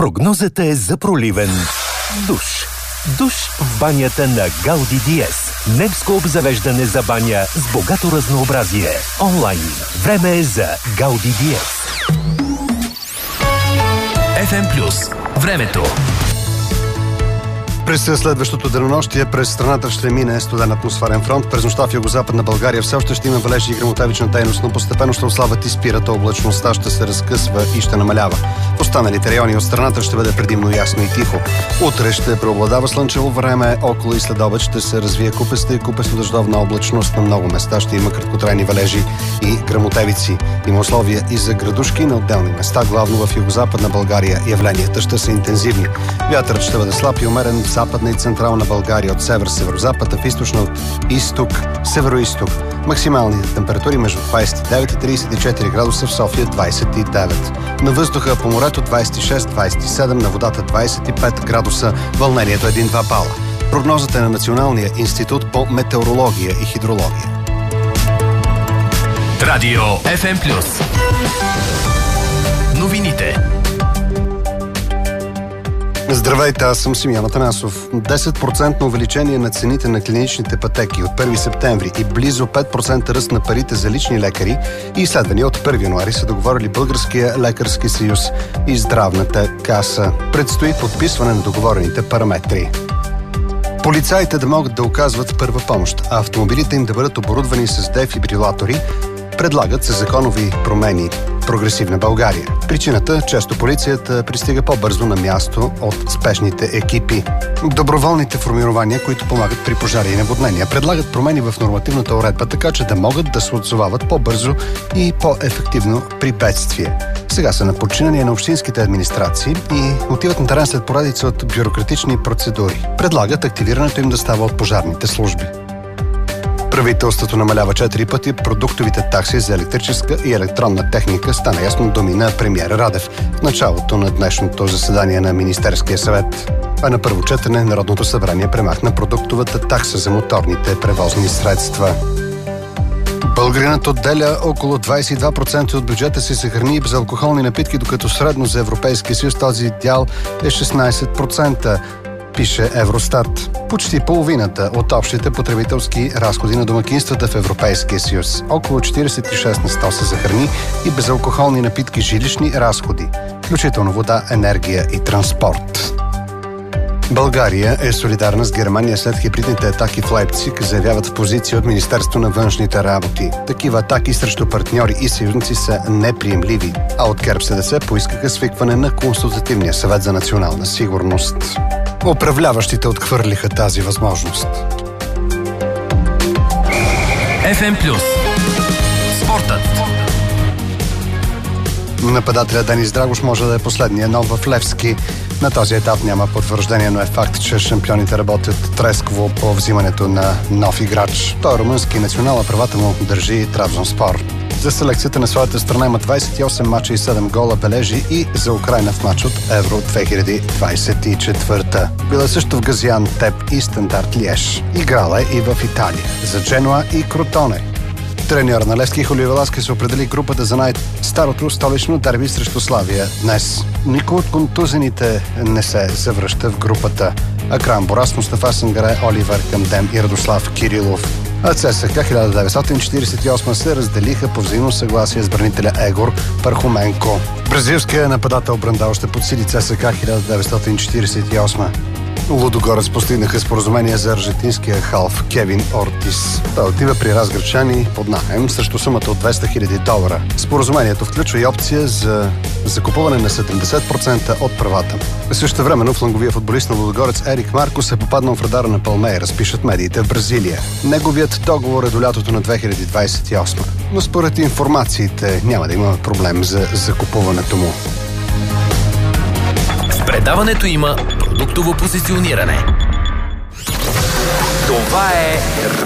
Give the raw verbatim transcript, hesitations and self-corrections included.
Прогнозата е за проливен душ. Душ в банята на Гауди Диез. Немско обзавеждане за баня с богато разнообразие. Онлайн. Време е за Гауди Диез. еф ем Плюс. Времето. През следващото денонощие през страната ще мине студен атмосферен фронт. През нощта в югозападна България все още ще има валежи и гръмотевична дейност, но постепенно ще ослабват и спират, облачността ще се разкъсва и ще намалява. В останалите райони от страната ще бъде предимно ясно и тихо. Утре ще преобладава слънчево време, около и след обед ще се развие купеста и купесно-дъждовна облачност. На много места ще има краткотрайни валежи и гръмотевици. Има условия и за градушки на отделни места, главно в югозападна България. Явленията ще са интензивни. Вятърът ще бъде слаб и умерен в западна и централна България, от север, северозапад, в източна от изток, североизток. Максималните температури между двадесет и девет и тридесет и четири градуса, в София двадесет и девет. На въздуха по морето двадесет и шест до двадесет и седем, на водата двадесет и пет градуса, вълнението един-два бала. Прогнозата е на Националния институт по метеорология и хидрология. Радио еф ем Плюс. Новините. Здравейте, аз съм Симеон Атанасов. десет процента увеличение на цените на клиничните пътеки от първи септември и близо пет процента ръст на парите за лични лекари и изследвания от първи януари са договорили Българския лекарски съюз и Здравната каса. Предстои подписване на договорените параметри. Полицаите да могат да оказват първа помощ, а автомобилите им да бъдат оборудвани с дефибрилатори, предлагат се законови промени. Прогресивна България. Причината – често полицията пристига по-бързо на място от спешните екипи. Доброволните формирования, които помагат при пожари и наводнения, предлагат промени в нормативната уредба, така че да могат да се отзовават по-бързо и по-ефективно при бедствие. Сега са на подчинение на общинските администрации и отиват на терен след поредица от бюрократични процедури. Предлагат активирането им да става от пожарните служби. Правителството намалява четири пъти продуктовите такси за електрическа и електронна техника, стана ясно думи на премиера Радев в началото на днешното заседание на Министерския съвет. А на първо четене Народното събрание премахна продуктовата такса за моторните превозни средства. Българинът отделя около двадесет и два процента от бюджета си за храни и безалкохолни напитки, докато средно за Европейския съюз този дял е шестнадесет процента. Пише Евростат. Почти половината от общите потребителски разходи на домакинствата в Европейския съюз, около четиридесет и шест на сто са за храни и безалкохолни напитки, жилищни разходи, включително вода, енергия и транспорт. България е солидарна с Германия след хибридните атаки в Лайпциг, заявяват в позиция от Министерство на външните работи. Такива атаки срещу партньори и съюзници са неприемливи, а от ГЕРБ СДС поискаха свикване на Консултативния съвет за национална сигурност. Управляващите отхвърлиха тази възможност. еф ем Плюс. Спортът. Нападателят Денис Драгош може да е последния нов в Левски. На този етап няма потвърждение, но е факт, че шампионите работят трескаво по взимането на нов играч. Той е румънски национал, а правата му държи Трабзонспор. За селекцията на своята страна има двадесет и осем мача и седем гола бележи и за Украйна в мач от Евро две хиляди двадесет и четвърта. Била също в Газиан Теб и Стандарт Лиеж. Играла е и в Италия за Дженуа и Кротоне. Треньор на Левски Хулио Веласкес се определи групата за най-старото столично дерби срещу Славия днес. Никой от контузените не се завръща в групата. Акрам Борас, Мустафа Сангаре, Оливер Камдем и Радослав Кирилов. А ЦСКА хиляда деветстотин четиридесет и осма се разделиха по взаимно съгласие с бранителя Егор Пархоменко. Бразилският нападател Брандал ще подсили ЦСКА хиляда деветстотин четиридесет и осма. Лудогорец постигнаха споразумение за аржентинския халф Кевин Ортис. Той отива при разграчани под наем срещу сумата от двеста хиляди долара. Споразумението включва и опция за закупуване на седемдесет процента от правата. Същевременно фланговия футболист на Лудогорец Ерик Маркос е попаднал в радара на Палмейрас, пишат медиите в Бразилия. Неговият договор е до лятото на две хиляди двадесет и осма. Но според информациите няма да има проблем за закупуването му. В предаването има продуктово позициониране. Това е